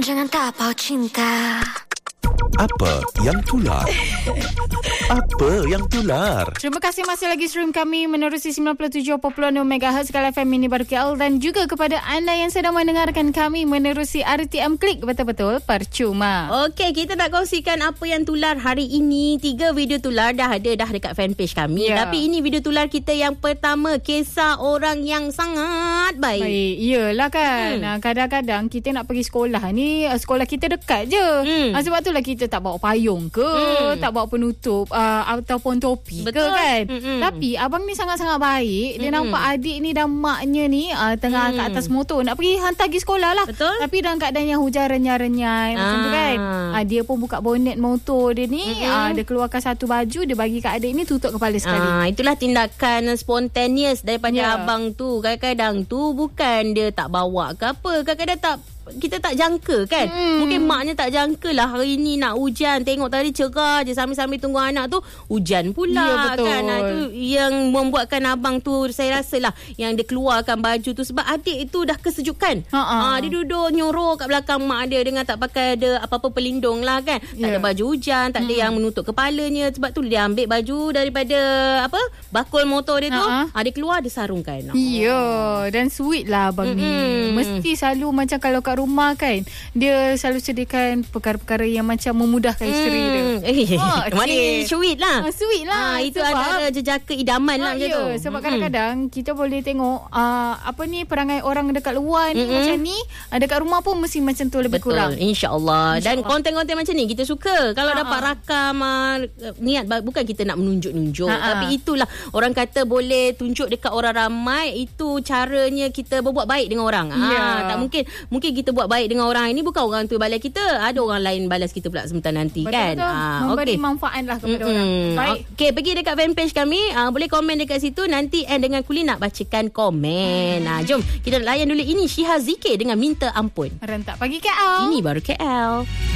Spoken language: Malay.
jangan tapau cinta. Apa yang tular? Apa yang tular? Terima kasih masih lagi stream kami menerusi 97.6 MHz Kala FM Mini Baru KL dan juga kepada anda yang sedang mendengarkan kami menerusi RTM Klik betul-betul percuma. Okey, kita nak kongsikan apa yang tular hari ini. 3 video tular dah dekat fanpage kami. Tapi ini video tular kita yang pertama, kisah orang yang sangat baik. Iyalah kan. Kadang-kadang kita nak pergi sekolah ni, sekolah kita dekat je. Sebab itulah kita tak bawa payung ke, tak bawa penutup ataupun topi. Betul. Ke kan. Tapi abang ni sangat-sangat baik. Dia nampak adik ni dan maknya ni tengah kat atas motor nak pergi hantar pergi sekolah lah. Betul. Tapi dalam keadaan yang hujan renyai-renyai macam tu kan. Dia pun buka bonet motor dia ni. Dia keluarkan satu baju, dia bagi kat adik ni, tutup kepala sekali. Itulah tindakan spontaneous daripada abang tu. Kadang-kadang tu bukan dia tak bawa ke apa, kadang-kadang kita tak jangka kan. Mungkin maknya tak jangka lah hari ni nak hujan. Tengok tadi cerah je, sambil-sambil tunggu anak tu hujan pula. Betul. Kan. Itu yang membuatkan abang tu, saya rasa lah, yang dia keluarkan baju tu sebab adik itu dah kesejukan. Dia duduk nyorok kat belakang mak dia dengan tak pakai ada apa-apa pelindung lah kan. Tak ada baju hujan, tak ada yang menutup kepalanya. Sebab tu dia ambil baju daripada bakul motor dia tu. Dia keluar, dia sarungkan. Dan sweet lah abang ni. Mesti selalu macam kalau kat rumah kan, dia selalu sediakan perkara-perkara yang macam memudahkan isteri dia. Mana sweet lah. Sweet lah. Itu ada jejaka idaman lah macam tu. Sebab kadang-kadang kita boleh tengok perangai orang dekat luar ni macam ni, dekat rumah pun mesti macam tu lebih kurang. InsyaAllah. Dan konten-konten macam ni kita suka. Kalau dapat rakam, niat bukan kita nak menunjuk-nunjuk, tapi itulah orang kata boleh tunjuk dekat orang ramai. Itu caranya kita berbuat baik dengan orang. Tak mungkin kita buat baik dengan orang ini, bukan orang tu balas kita, ada orang lain balas kita pula sebentar nanti. Betul, kan. Memberi manfaat lah kepada orang. Baik. Okey, pergi dekat fanpage kami, boleh komen dekat situ. Nanti dengan Kuli nak bacakan komen. Jom kita layan dulu. Ini Syiha Zikir dengan Minta Ampun. Rentak Pagi KL. Ini baru KL.